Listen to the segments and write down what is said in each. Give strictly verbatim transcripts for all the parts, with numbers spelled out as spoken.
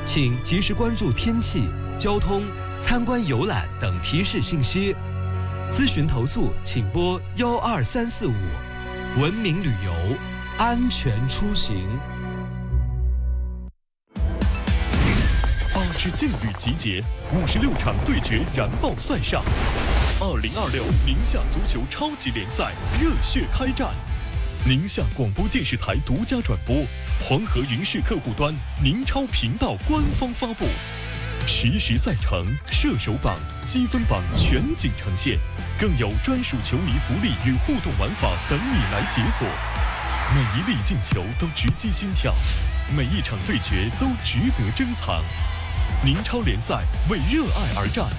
请及时关注天气、交通、参观游览等提示信息。咨询投诉请拨幺二三四五。文明旅游，安全出行。 八支劲旅集结，五十六场对决燃爆赛上。二零二六宁夏足球超级联赛热血开战，宁夏广播电视台独家转播，黄河云视客户端宁超频道官方发布，实时赛程、射手榜、积分榜全景呈现，更有专属球迷福利与互动玩法等你来解锁。每一粒进球都直击心跳，每一场对决都值得珍藏。宁超联赛为热爱而战，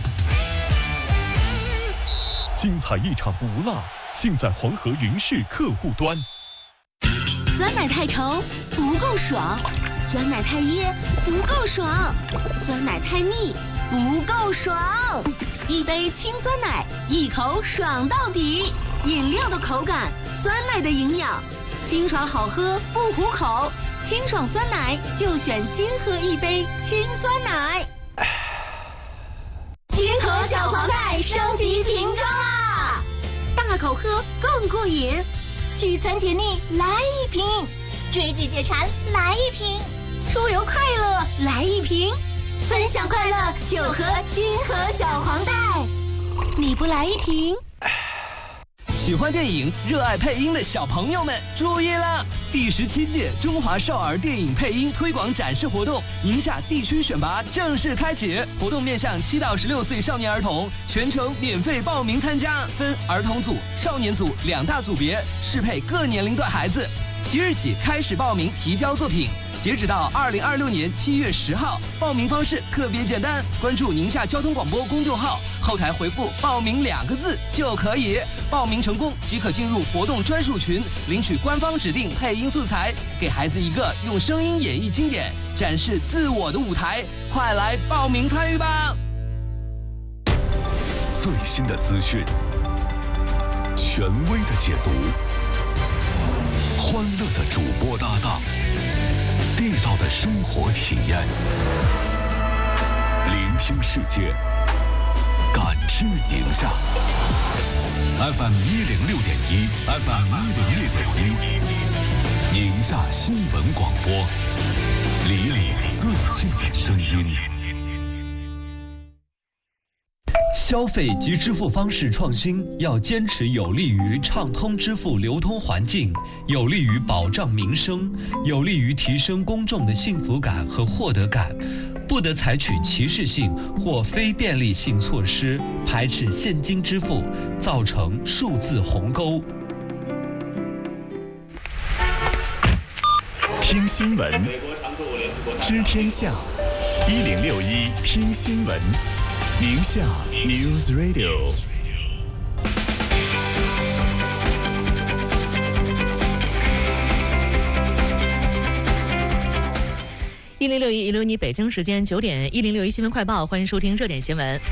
精彩一场不落，尽在黄河云视客户端。 酸奶太稠不够爽，酸奶太噎不够爽，酸奶太腻不够爽。一杯清酸奶，一口爽到底。饮料的口感，酸奶的营养，清爽好喝不糊口。清爽酸奶就选金河一杯清酸奶。金河小黄袋升级瓶装啦，大口喝更过瘾。聚餐解腻来一瓶，追剧解馋来一瓶，出游快乐来一瓶，分享快乐就喝金河小黄袋。你不来一瓶？ 喜欢电影、热爱配音的小朋友们注意了！第十七届中华少儿电影配音推广展示活动宁夏地区选拔正式开启，活动面向七到十六岁少年儿童，全程免费报名参加，分儿童组、少年组两大组别，适配各年龄段孩子。即日起开始报名提交作品，截止到二零二六年七月十号。报名方式特别简单，关注宁夏交通广播公众号，后台回复报名两个字就可以。报名成功即可进入活动专属群，领取官方指定配音素材，给孩子一个用声音演绎经典、展示自我的舞台。快来报名参与吧！ 最新的资讯，权威的解读，欢乐的主播搭档，地道的生活体验，聆听世界，感知宁夏。F M 一零六点一 ，F M 一零六点一，宁夏新闻广播，离你最近的声音。 消费及支付方式创新要坚持有利于畅通支付流通环境，有利于保障民生，有利于提升公众的幸福感和获得感，不得采取歧视性或非便利性措施，排斥现金支付，造成数字鸿沟。 听新闻，知天下，一零六一听新闻。宁夏 News Radio。 一零六一一六你北京时间九点，一零六一新闻快报，欢迎收听热点新闻。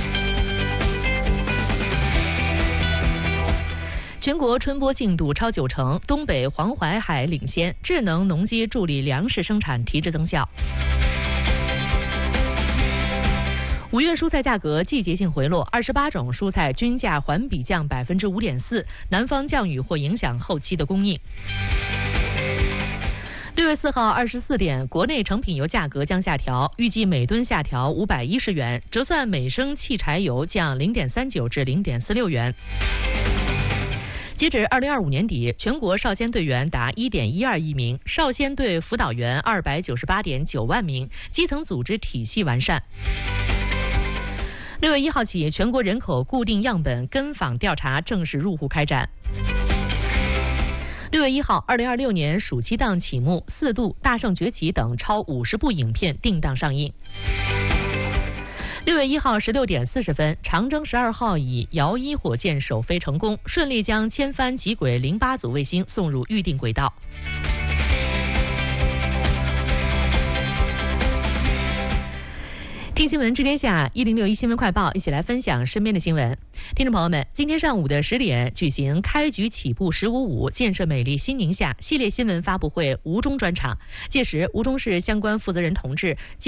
全国春播进度超九成，东北黄淮海领先，智能农机助力粮食生产提质增效。五月蔬菜价格季节性回落，二十八种蔬菜均价环比降百分之五点四，南方降雨或影响后期的供应。六月四号二十四点，国内成品油价格将下调，预计每吨下调五百一十元，折算每升汽柴油降零点三九至零点四六元。截止二零二五年底，全国少先队员达一点一二亿名，少先队辅导员二百九十八点九万名，基层组织体系完善。六月一号起，全国人口固定样本跟访调查正式入户开展。六月一号，二零二六年暑期档启幕，《四渡》《大圣崛起》等超五十部影片定档上映。六月一号十六点四十分，长征十二号以遥一火箭首飞成功，顺利将千帆极轨零八组卫星送入预定轨道。听新闻知天下，一零六一新闻快报，一起来分享身边的新闻。听众朋友们，今天上午的十点举行开局起步十五五建设美丽新宁夏系列新闻发布会吴中专场，届时吴中市相关负责人同志